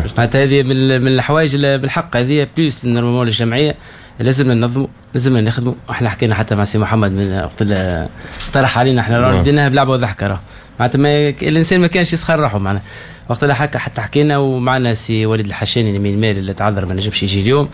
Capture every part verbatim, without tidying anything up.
معناتها هذه من من الحوايج بالحق هذه بليس نورمالمون الجمعيه لازم ننظموا لازم نخدموا. احنا حكينا حتى مع سي محمد من وقت اقترح علينا احنا بديناها بلعبه وضحكه راه معناتها ما الانسان ما كانش يسخر روحه معنا وقت اللي حكى حتى حكينا ومعنا سي وليد الحشاني من المال اللي تعذر ما نجمش يجي اليوم.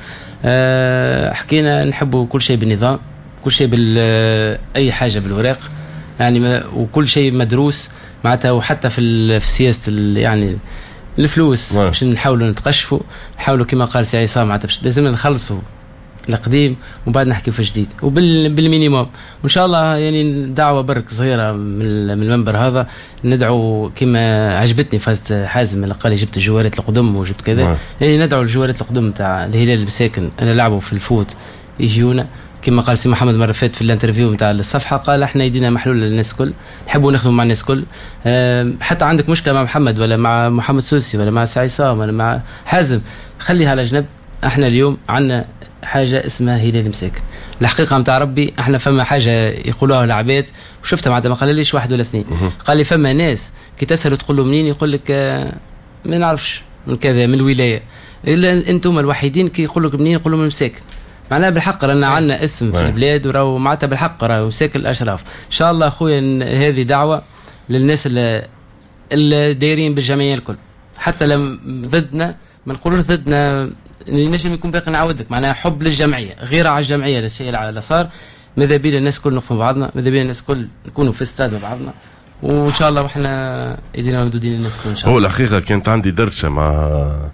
أه حكينا نحبوا كل شيء بالنظام كل شيء بال اي حاجه بالوراق يعني ما وكل شيء مدروس معناتها وحتى في في سياسه يعني الفلوس باش نحاولوا نتقشفوا نحاولوا كما قال سي عصام معناتها لازم نخلصوا القديم وبعد نحكي في جديد وبالمينيموم وان شاء الله يعني دعوه برك صغيره من من المنبر هذا ندعو كما عجبتني فازت حازم اللي قال جبت الجوارات القدم وجبت كذا يعني ندعو الجوارات القدم تاع الهلال المساكن انا لعبوا في الفوت يجيونا كما قال سي محمد مره فات في الانترفيو نتاع الصفحه قال احنا يدينا محلول للناس الكل نحبوا نخدموا مع الناس الكل. أه حتى عندك مشكله مع محمد ولا مع محمد سوسي ولا مع سي عصام ولا مع حازم خليها على جنب. احنا اليوم عندنا حاجه اسمها هلال مساكن الحقيقه نتاع ربي احنا فما حاجه يقولوها العباد وشفتها معناتها ما قال ليش واحد ولا اثنين قال لي فما ناس كي تسالوا تقول له منين يقول لك اه ما نعرفش من كذا من الولايه الا انتم الوحيدين كي يقول لك منين يقولوا من مساكن معناها بالحق رانا عندنا اسم في البلاد وراهو معناتها بالحق راهو ساكن الاشراف. ان شاء الله اخويا هذه دعوه للناس اللي, اللي دايرين بالجمعيه الكل حتى لم ضدنا ما نقولوش ضدنا نجم يكون باقي نعاودك معناها حب للجمعيه غير على الجمعيه للشيء اللي صار ماذا بينا الناس كل نقفوا مع بعضنا ماذا بينا الناس كل نكونوا في استاد مع بعضنا وان شاء الله واحنا ايدينا ممدودين للناس كل ان شاء الله. هو الحقيقه كانت عندي درشه مع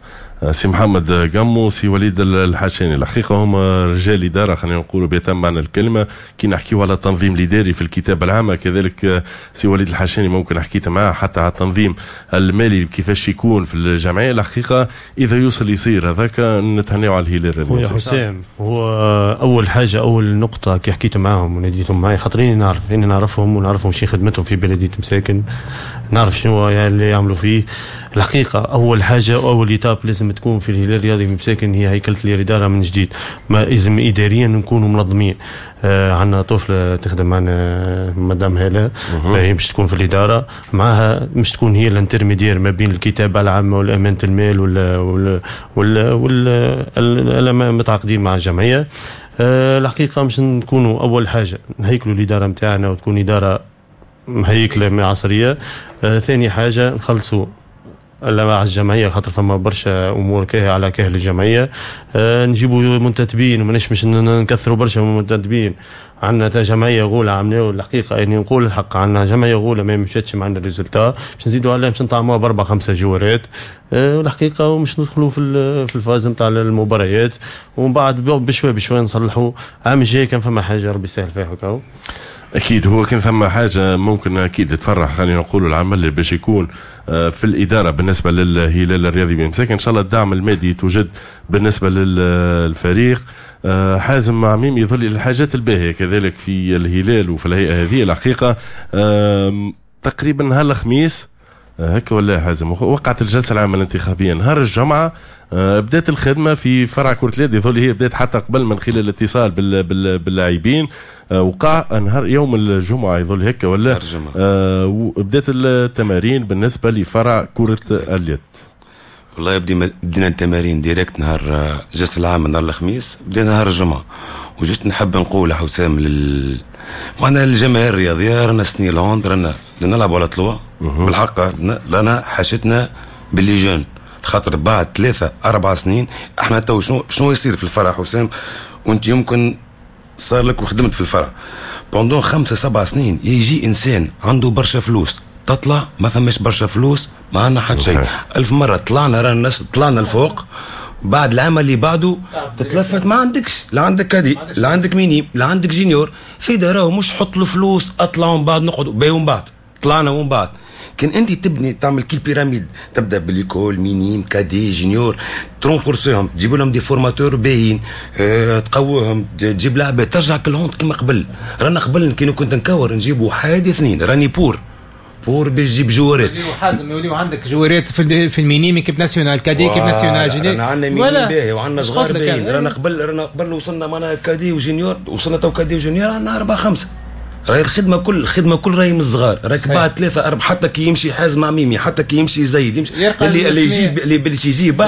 سي محمد قمو وسي وليد الحشاني الحقيقه هما رجال اداره خلينا نقولوا بيتم معنى الكلمه كي نحكيوا على التنظيم الاداري في الكتابه العامه كذلك سي وليد الحشاني ممكن حكيت معاه حتى على التنظيم المالي كيفاش يكون في الجمعيه الحقيقه اذا يوصل يصير هذاك نتهنيو على الهلال. يا حسام هو اول حاجه اول نقطه كي حكيت معاهم وناديتهم معي خاطريني نعرف اني نعرفهم ونعرفهم شي خدمتهم في بلديه مساكن نعرف شنو يعني اللي يعملوا فيه. الحقيقه اول حاجه اول ايتاب لازم تكون في الهلال الرياضي مساكن هي هيكله الاداره من جديد ما لازم اداريا نكونوا منظمين. آه عندنا طفله تخدم معنا مدام هاله هي مش تكون في الاداره معها مش تكون هي الانترميدير ما بين الكتابه العامه والامانه المال ولا ولا ولا, ولا متعاقدين مع الجمعيه. آه الحقيقه مش نكونوا اول حاجه نهيكلوا الاداره نتاعنا وتكون اداره هيكله عصريه. آه ثاني حاجه نخلصوا مع الجمعيه خاطر فما برشا امور كاهيه على كاهل الجمعيه. أه نجيبوا منتدبين وماناش مش نكثروا برشا منتدبين. عندنا جمعيه غوله عملناو الحقيقه يعني نقول الحق عندنا جمعيه غوله ما مشاتش معنا الريزلتا باش نزيدوا عليها باش نطعموها باربع خمسه جوارات. أه الحقيقه ومش ندخلوا في في الفاز نتاع المباريات ومن بعد بشوي بشوي نصلحوا. عام الجاي كان فما حاجه ربي يسهل فيها هكا اكيد هو كان ثم حاجه ممكن اكيد تفرح خلينا نقولوا العمل اللي باش يكون في الاداره بالنسبه للهلال الرياضي بمساكن ان شاء الله الدعم المادي توجد بالنسبه للفريق. حازم مع ميم يظل الحاجات الباهيه كذلك في الهلال وفي الهيئه هذه الحقيقه تقريبا نهار الخميس هكا ولا حازم وقعت الجلسه العامه الانتخابيه نهار الجمعه. بدات الخدمه في فرع كره اليد يظل هي بدات حتى قبل من خلال الاتصال باللاعبين. وقع نهار يوم الجمعه يظل هكا ولا بدات التمارين بالنسبه لفرع كره اليد. والله بدينا التمارين ديريكت نهار الجلسه العامه نهار الخميس بدينا نهار الجمعه وجست نحب نقول حسام لل معنا الجماهير الرياضيه رانا سنين لهوند رانا نلعبوا على طلوع بالحق رانا حاشتنا باللي جون خاطر بعد ثلاثة أربع سنين احنا تو شنو شنو يصير في الفرع حسام وانت يمكن صار لك وخدمت في الفرع بوندون خمسة سبع سنين يجي انسان عنده برشا فلوس تطلع ما فماش برشا فلوس ما عندنا حتى شيء. ألف مرة طلعنا رانا الناس طلعنا لفوق بعد العام اللي بعده تتلفت ما عندكش لا عندك كادي لا عندك ميني لا عندك جينيور في راهو مش حط له فلوس اطلعوا من بعد نقعدوا باهي من بعد طلعنا ومن بعد كان انت تبني تعمل كي بيراميد تبدا باليكول مينيم كادي جينيور ترونفورسيهم تجيب لهم دي فورماتور باهيين اه تقويهم تجيب لعبه ترجع كلهم كما قبل. رانا قبل كي كنت نكور نجيب واحد اثنين راني بور بور باش تجيب جوارات حازم يوليو عندك جوارات في في المينيم كيب ناسيونال كادي كيب ناسيونال جينيور رانا عندنا مينيم باهي وعندنا صغار باهيين رانا قبل رانا قبل وصلنا معنا كادي وجينيور وصلنا تو كادي وجينيور عندنا أربعة خمسة. راهي الخدمه كل الخدمه كل راهي من الصغار راك بعد ثلاثه اربعه حتى كي يمشي حازم مع ميمي حتى كي يمشي زيد يمشي اللي اللي يجيب اللي يجيب